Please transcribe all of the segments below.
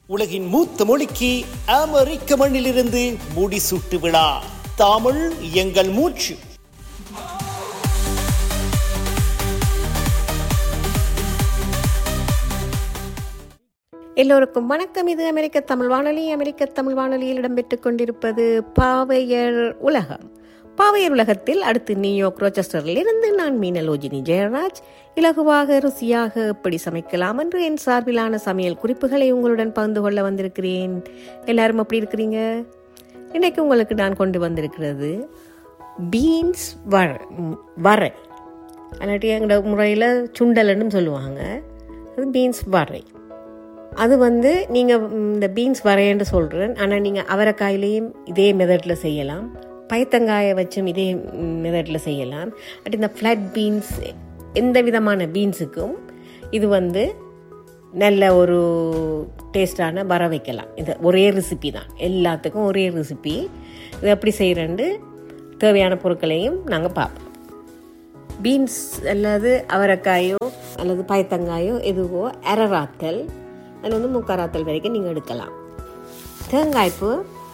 உலகின் மூத்த மொழிக்கு அமெரிக்க மண்ணிலிருந்து முடிசூட்டு விழா. தமிழ் எங்கள் மூச்சு. எல்லோருக்கும் வணக்கம். இது அமெரிக்க தமிழ் வானொலி. அமெரிக்க தமிழ் வானொலியில் இடம்பெற்றுக் கொண்டிருப்பது பாவையர் உலகம். பாவையர் உலகத்தில் அடுத்து நியூயார்க் ரோச்செஸ்டரில் இருந்து நான் மீனலோஜினி ஜெயராஜ் இலகுவாக ருசியாக எப்படி சமைக்கலாம் என்று என் சார்பிலான சமையல் குறிப்புகளை உங்களுடன் பகிர்ந்து கொள்ள வந்திருக்கிறேன். எல்லாரும் எப்படி இருக்கிறீங்க? இன்றைக்கு உங்களுக்கு நான் கொண்டு வந்திருக்கிறது பீன்ஸ் வரை, அல்லாட்டி எங்களோட முறையில் சுண்டல்னு சொல்லுவாங்க. அது பீன்ஸ் வரை. அது நீங்கள் இந்த பீன்ஸ் வரையன்னு சொல்கிறேன். ஆனால் நீங்கள் அவரைக்காயிலையும் இதே மெத்தடில் செய்யலாம், பயத்தங்காயை வச்சும் இதே மெத்தடில் செய்யலாம். அப்படி இந்த ஃப்ளட் பீன்ஸ், எந்த விதமான பீன்ஸுக்கும் இது நல்ல ஒரு டேஸ்டான வர வைக்கலாம். இது ஒரே ரெசிபி தான், எல்லாத்துக்கும் ஒரே ரெசிபி. இது எப்படி செய்கிறேன்னு தேவையான பொருட்களையும் நாங்கள் பார்ப்போம். பீன்ஸ் அல்லது அவரைக்காயோ அல்லது பயத்தங்காயோ எதுவோ அரராத்தல், அதில் முக்காராத்தல் வரைக்கும் நீங்கள் எடுக்கலாம். தேங்காய்ப்பு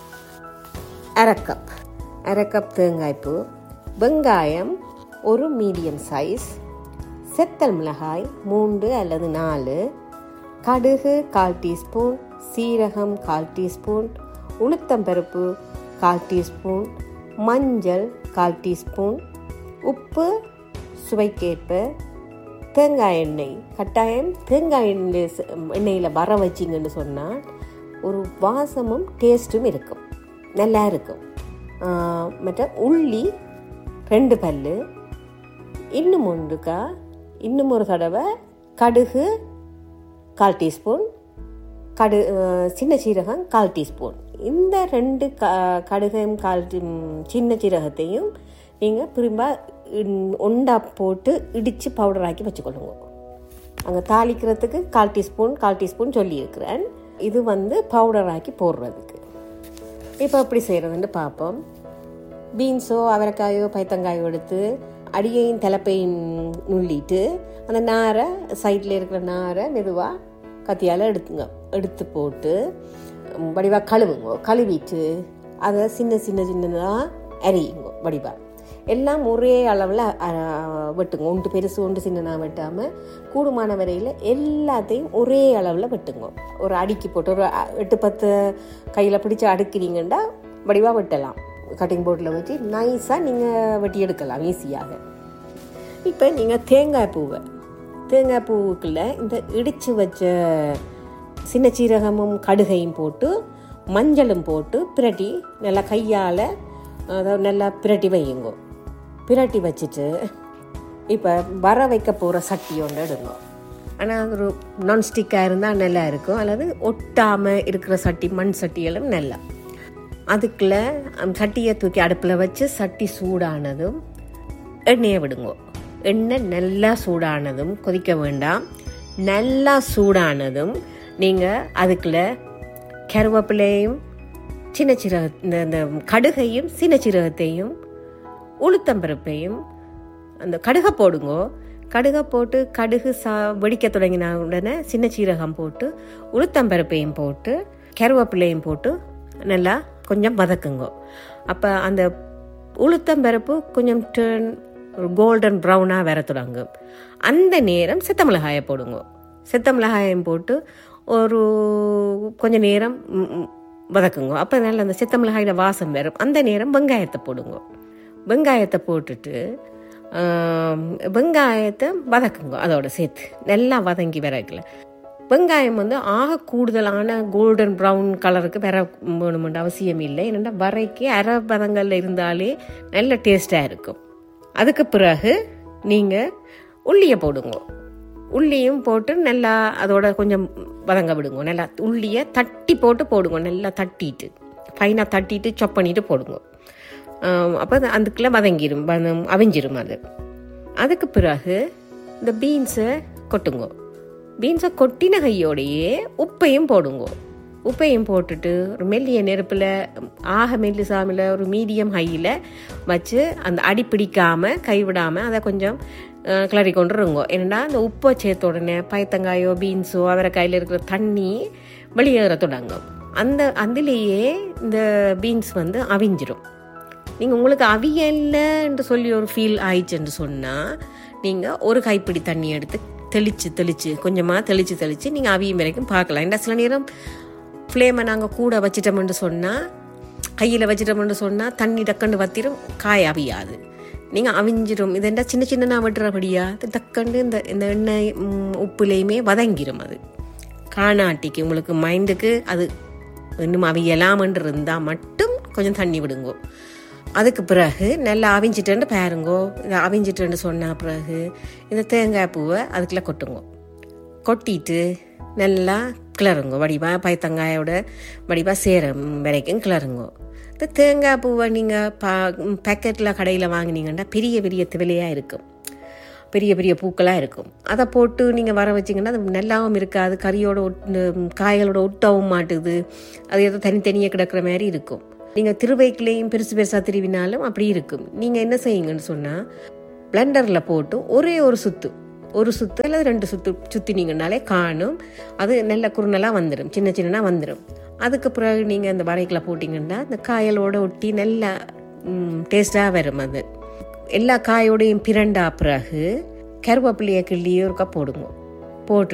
அரை கப் தேங்காய்ப்பு, வெங்காயம் ஒரு மீடியம் சைஸ், செத்தல் மிளகாய் 3 அல்லது 4, கடுகு 1/4 டீஸ்பூன், சீரகம் 1/4 டீஸ்பூன், உளுத்தம்பருப்பு 1/4 டீஸ்பூன், மஞ்சள் 1/4 டீஸ்பூன், உப்பு சுவைக்கேற்ப, தேங்காய் எண்ணெய். கட்டாயம் தேங்காய் எண்ணெயில் வர வச்சிங்கன்னு சொன்னால் ஒரு வாசமும் டேஸ்ட்டும் இருக்கும், நல்லா இருக்கும். மற்ற உள்ளி 2 பல்லு, இன்னும் ஒரு தடவை கடுகு 1/4 டீஸ்பூன், சின்ன சீரகம் 1/4 டீஸ்பூன். இந்த 2 கடுகையும் சின்ன சீரகத்தையும் நீங்கள் திரும்ப ஒண்டா போட்டு இடித்து பவுடராக்கி வச்சுக்கொள்ளுங்க. அங்கே தாளிக்கிறதுக்கு 1/4 டீஸ்பூன் சொல்லியிருக்கிறேன். இது பவுடராக்கி போடுறதுக்கு. இப்போ எப்படி செய்கிறதுன்னு பார்ப்போம். பீன்ஸோ அவரைக்காயோ பயத்தங்காயோ எடுத்து அடியையும் தலைப்பையும் நுள்ளிட்டு அந்த நாரை, சைடில் இருக்கிற நாரை மெதுவாக கத்தியால் எடுத்து போட்டு வடிவாக கழுவிட்டு அதை சின்னதாக அரியுங்க. வடிவாக எல்லாம் ஒரே அளவில் வெட்டுங்க. ஒன்று பெருசு ஒன்று சின்னதாக வெட்டாமல் கூடுமான வரையில் எல்லாத்தையும் ஒரே அளவில் வெட்டுங்க. ஒரு அடுக்கி போட்டு ஒரு 8-10 கையில் பிடிச்சி அடுக்கிறீங்கன்னா வடிவாக வெட்டலாம். கட்டிங் போர்டில் வச்சு நைஸாக நீங்கள் வெட்டி எடுக்கலாம் ஈஸியாக. இப்போ நீங்கள் தேங்காய் பூவுக்குள்ளே இந்த இடித்து வச்ச சின்ன சீரகமும் கடுகையும் போட்டு மஞ்சளும் போட்டு பிரட்டி நல்லா கையால் அதாவது நல்லா பிரட்டி வையுங்க. பிரட்டி வச்சுட்டு இப்போ வர வைக்க போகிற சட்டி ஒன்று எடுங்க. ஆனால் ஒரு நான்ஸ்டிக்காக இருந்தால் நல்லா இருக்கும், அல்லது ஒட்டாமல் இருக்கிற சட்டி, மண் சட்டியெல்லாம் நல்லா. அதுக்குள்ளே சட்டியை தூக்கி அடுப்பில் வச்சு சட்டி சூடானதும் எண்ணெயை விடுங்க. எண்ணெய் நல்லா சூடானதும், கொதிக்க வேண்டாம், நல்லா சூடானதும் நீங்கள் அதுக்குள்ளே கருவேப்பிலையும் சின்ன இந்த கடுகையும் சின்ன சீரகத்தையும் உளுத்தம்பருப்பையும் அந்த கடுகை போடுங்க. கடுகை போட்டு கடுகு வெடிக்க தொடங்கின உடனே சின்ன சீரகம் போட்டு உளுத்தம்பருப்பையும் போட்டு கருவேப்பிலையும் போட்டு நல்லா கொஞ்சம் வதக்குங்க. அப்போ அந்த உளுத்தம்பருப்பு கொஞ்சம் கோல்டன் ப்ரௌனாக வர தொடங்கும். அந்த நேரம் செத்த மிளகாயை போடுங்க. செத்த மிளகாயம் போட்டு ஒரு கொஞ்சம் நேரம் வதக்குங்க. அப்போ நல்லா அந்த செத்த மிளகாயோட வாசம் வரும். அந்த நேரம் வெங்காயத்தை போடுங்க. வெங்காயத்தை போட்டுட்டு வெங்காயத்தை வதக்குங்க. அதோட சேர்த்து நல்லா வதங்கி வரக்கல. வெங்காயம் ஆக கூடுதலான கோல்டன் ப்ரௌன் கலருக்கு வர வேணுமென்ற அவசியம் இல்லை. என்னென்னா வரைக்கு அரை பதங்களில் இருந்தாலே நல்ல டேஸ்டாக இருக்கும். அதுக்கு பிறகு நீங்கள் உள்ளியை போடுங்க. உள்ளியும் போட்டு நல்லா அதோட கொஞ்சம் வதங்க விடுங்க. நல்லா உள்ளியை தட்டி போட்டு போடுங்க. நல்லா தட்டிட்டு ஃபைனாக தட்டிட்டு சாப் பண்ணிட்டு போடுங்க. அப்போ அதுக்குள்ளே வதங்கிடும், அவிஞ்சிரும் அது. அதுக்கு பிறகு இந்த பீன்ஸை கொட்டுங்க. பீன்ஸை கொட்டின கையோடையே உப்பையும் போடுங்க. உப்பையும் போட்டுட்டு ஒரு மெல்லிய நெருப்பில், மெல்லிசாமில் ஒரு மீடியம் ஹையில் வச்சு அந்த அடி பிடிக்காமல் கைவிடாமல் அதை கொஞ்சம் கிளறி கொண்டுருங்க. ஏன்னா அந்த உப்பை சேர்த்த உடனே பயத்தங்காயோ பீன்ஸோ அவரைக்காயில் இருக்கிற தண்ணி வெளியேற தொடங்கும். அதிலேயே இந்த பீன்ஸ் வந்து அவிஞ்சிரும். நீங்கள் உங்களுக்கு அவியல்ல என்று சொல்லி ஒரு ஃபீல் ஆயிடுச்சுன்னு சொன்னால் நீங்கள் ஒரு கைப்பிடி தண்ணி எடுத்து தெளித்து கொஞ்சமாக தெளித்து நீங்கள் அவியும் வரைக்கும் பார்க்கலாம். இந்த சில நேரம் ஃப்ளேமை நாங்கள் கூட வச்சிட்டோம்னு சொன்னால், கையில் வச்சிட்டோம்னு சொன்னால் தண்ணி டக்குன்னு வத்திரும், காய் அவியாது. நீங்கள் அவிஞ்சிரும். இது என்ன சின்ன சின்ன வெட்டுறபடியா டக்குன்னு இந்த எண்ணெய் உப்புலேயுமே வதங்கிடும். அது காணாட்டிக்கு உங்களுக்கு மைண்டுக்கு அது இன்னும் அவியலாமன்று இருந்தால் மட்டும் கொஞ்சம் தண்ணி விடுங்கோ. அதுக்கு பிறகு நல்லா அவிஞ்சிட்டேன்னு பாருங்கோ. இதை அவிஞ்சிட்டேன்னு சொன்ன பிறகு இந்த தேங்காய் பூவை அதுக்குள்ளே கொட்டுங்கோ. கொட்டிட்டு நல்லா கிளறுங்கோ. வடிவாக பைத்தங்காயோட வடிவாக சேரம் வரைக்கும் கிளறுங்கோ. இந்த தேங்காய் பூவை நீங்கள் பேக்கெட்டில் கடையில் வாங்கினீங்கன்னா பெரிய பெரிய விலையாக இருக்கும், பெரிய பெரிய பூக்களாக இருக்கும். அதை போட்டு நீங்கள் வர வச்சிங்கன்னா அது நல்லாவும் இருக்காது, கறியோட காய்களோட ஒட்டவும் மாட்டுது, அது ஏதோ தனித்தனியாக கிடக்கிற மாதிரி இருக்கும். நீங்கள் திருவைக்குள்ளேயும் பெருசாக திருவினாலும் அப்படி இருக்கும். நீங்கள் என்ன செய்யுங்கன்னு சொன்னால், பிளெண்டரில் போட்டு ஒரு சுத்து அல்லது 2 சுத்து சுற்றினீங்கன்னாலே காணும். அது நல்ல குறுநலாக வந்துடும், சின்ன வந்துடும். அதுக்கு பிறகு நீங்கள் அந்த வரைக்குள்ள போட்டிங்கன்னா அந்த காயலோட ஒட்டி நல்லா டேஸ்டாக வரும். அது எல்லா காயோடையும் பிரண்டா பிறகு கருவேப்பிலையை கிள்ளியே ஒருக்கா போடுங்க. போட்டு